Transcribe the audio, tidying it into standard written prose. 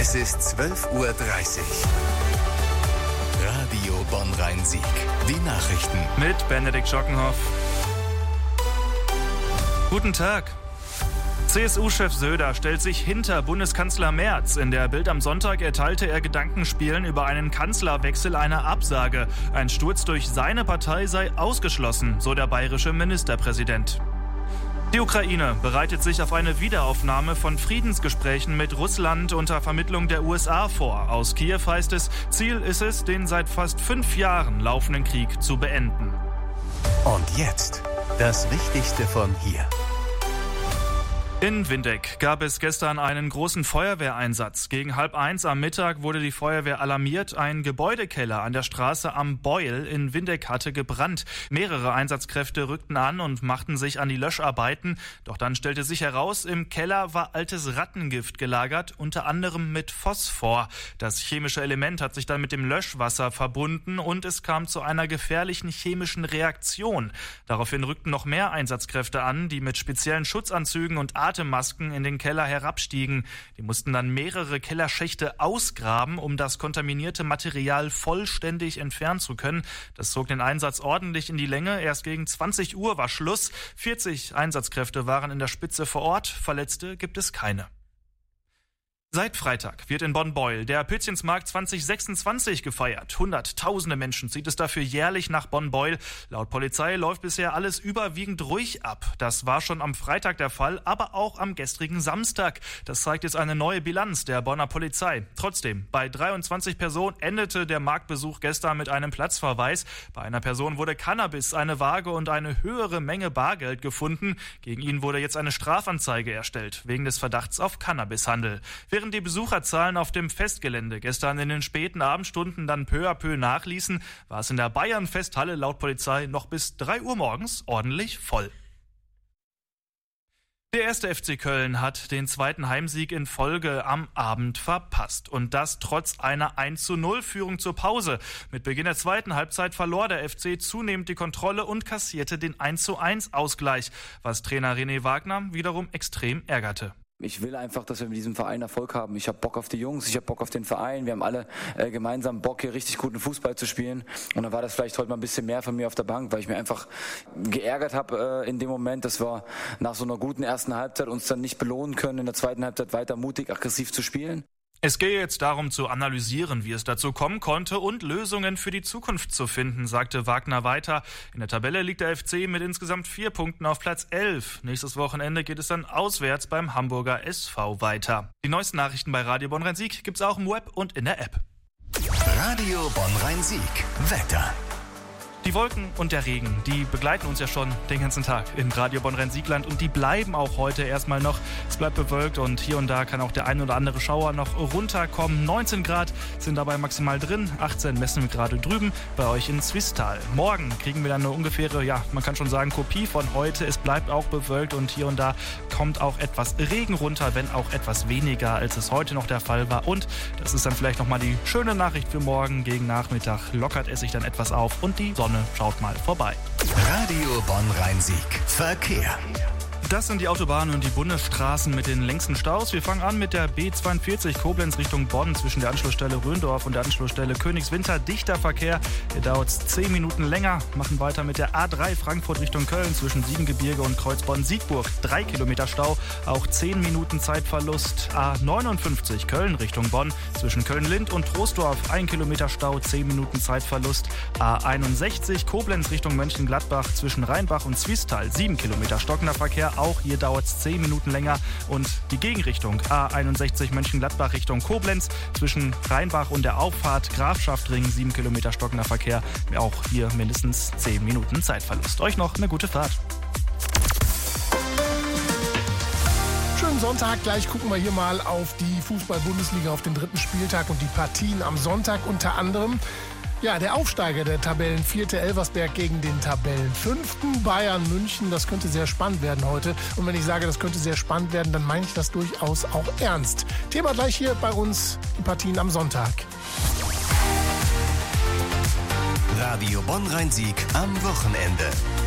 Es ist 12:30 Uhr. Radio Bonn-Rhein-Sieg. Die Nachrichten. Mit Benedikt Schockenhoff. Guten Tag. CSU-Chef Söder stellt sich hinter Bundeskanzler Merz. In der Bild am Sonntag erteilte er Gedankenspielen über einen Kanzlerwechsel eine Absage. Ein Sturz durch seine Partei sei ausgeschlossen, so der bayerische Ministerpräsident. Die Ukraine bereitet sich auf eine Wiederaufnahme von Friedensgesprächen mit Russland unter Vermittlung der USA vor. Aus Kiew heißt es, Ziel ist es, den seit fast 5 Jahren laufenden Krieg zu beenden. Und jetzt das Wichtigste von hier. In Windeck gab es gestern einen großen Feuerwehreinsatz. Gegen 12:30 am Mittag wurde die Feuerwehr alarmiert. Ein Gebäudekeller an der Straße am Beul in Windeck hatte gebrannt. Mehrere Einsatzkräfte rückten an und machten sich an die Löscharbeiten. Doch dann stellte sich heraus, im Keller war altes Rattengift gelagert, unter anderem mit Phosphor. Das chemische Element hat sich dann mit dem Löschwasser verbunden und es kam zu einer gefährlichen chemischen Reaktion. Daraufhin rückten noch mehr Einsatzkräfte an, die mit speziellen Schutzanzügen und Atemmasken in den Keller herabstiegen. Die mussten dann mehrere Kellerschächte ausgraben, um das kontaminierte Material vollständig entfernen zu können. Das zog den Einsatz ordentlich in die Länge. Erst gegen 20 Uhr war Schluss. 40 Einsatzkräfte waren in der Spitze vor Ort. Verletzte gibt es keine. Seit Freitag wird in Bonn-Beul der Pützchensmarkt 2026 gefeiert. Hunderttausende Menschen zieht es dafür jährlich nach Bonn-Beul. Laut Polizei läuft bisher alles überwiegend ruhig ab. Das war schon am Freitag der Fall, aber auch am gestrigen Samstag. Das zeigt jetzt eine neue Bilanz der Bonner Polizei. Trotzdem, bei 23 Personen endete der Marktbesuch gestern mit einem Platzverweis. Bei einer Person wurde Cannabis, eine Waage und eine höhere Menge Bargeld gefunden. Gegen ihn wurde jetzt eine Strafanzeige erstellt, wegen des Verdachts auf Cannabishandel. Während die Besucherzahlen auf dem Festgelände gestern in den späten Abendstunden dann peu à peu nachließen, war es in der Bayern-Festhalle laut Polizei noch bis 3 Uhr morgens ordentlich voll. Der 1. FC Köln hat den zweiten Heimsieg in Folge am Abend verpasst. Und das trotz einer 1:0-Führung zur Pause. Mit Beginn der zweiten Halbzeit verlor der FC zunehmend die Kontrolle und kassierte den 1:1-Ausgleich, was Trainer René Wagner wiederum extrem ärgerte. Ich will einfach, dass wir mit diesem Verein Erfolg haben. Ich habe Bock auf die Jungs, ich habe Bock auf den Verein. Wir haben alle gemeinsam Bock, hier richtig guten Fußball zu spielen. Und dann war das vielleicht heute mal ein bisschen mehr von mir auf der Bank, weil ich mir einfach geärgert habe in dem Moment, dass wir nach so einer guten ersten Halbzeit uns dann nicht belohnen können, in der zweiten Halbzeit weiter mutig, aggressiv zu spielen. Es gehe jetzt darum zu analysieren, wie es dazu kommen konnte und Lösungen für die Zukunft zu finden, sagte Wagner weiter. In der Tabelle liegt der FC mit insgesamt 4 Punkten auf Platz 11. Nächstes Wochenende geht es dann auswärts beim Hamburger SV weiter. Die neuesten Nachrichten bei Radio Bonn-Rhein-Sieg gibt's auch im Web und in der App. Radio Bonn-Rhein-Sieg. Wetter. Die Wolken und der Regen, die begleiten uns ja schon den ganzen Tag in Radio Bonn-Rhein-Siegland und die bleiben auch heute erstmal noch. Es bleibt bewölkt und hier und da kann auch der ein oder andere Schauer noch runterkommen. 19 Grad sind dabei maximal drin, 18 messen wir gerade drüben bei euch in Zwistal. Morgen kriegen wir dann eine ungefähre, man kann schon sagen, Kopie von heute. Es bleibt auch bewölkt und hier und da kommt auch etwas Regen runter, wenn auch etwas weniger, als es heute noch der Fall war. Und das ist dann vielleicht nochmal die schöne Nachricht für morgen. Gegen Nachmittag lockert es sich dann etwas auf und die Sonne schaut mal vorbei. Radio Bonn-Rhein-Sieg. Verkehr. Das sind die Autobahnen und die Bundesstraßen mit den längsten Staus. Wir fangen an mit der B42 Koblenz Richtung Bonn zwischen der Anschlussstelle Röndorf und der Anschlussstelle Königswinter. Dichter Verkehr, hier dauert es 10 Minuten länger. Machen weiter mit der A3 Frankfurt Richtung Köln zwischen Siebengebirge und Kreuzbonn-Siegburg. 3 Kilometer Stau, auch 10 Minuten Zeitverlust. A59 Köln Richtung Bonn zwischen Köln-Lind und Troisdorf. 1 Kilometer Stau, 10 Minuten Zeitverlust. A61 Koblenz Richtung Mönchengladbach zwischen Rheinbach und Zwistal. 7 Kilometer stockender Verkehr. Auch hier dauert es 10 Minuten länger. Und die Gegenrichtung A61 Mönchengladbach Richtung Koblenz zwischen Rheinbach und der Auffahrt Grafschaftring 7 Kilometer stockender Verkehr. Auch hier mindestens 10 Minuten Zeitverlust. Euch noch eine gute Fahrt. Schönen Sonntag. Gleich gucken wir hier mal auf die Fußball-Bundesliga, auf den 3. Spieltag und die Partien am Sonntag unter anderem. Ja, der Aufsteiger der Tabellenvierte Elversberg gegen den Tabellenfünften Bayern München. Das könnte sehr spannend werden heute. Und wenn ich sage, das könnte sehr spannend werden, dann meine ich das durchaus auch ernst. Thema gleich hier bei uns, die Partien am Sonntag. Radio Bonn-Rhein-Sieg am Wochenende.